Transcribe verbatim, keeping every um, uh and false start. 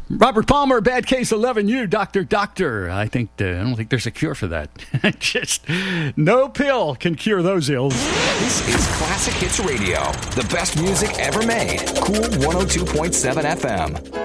Robert Palmer, Bad Case eleven U, Doctor Doctor. I think uh, I don't think there's a cure for that. Just no pill can cure those ills. This is Classic Hits Radio, the best music ever made. Cool one oh two point seven F M.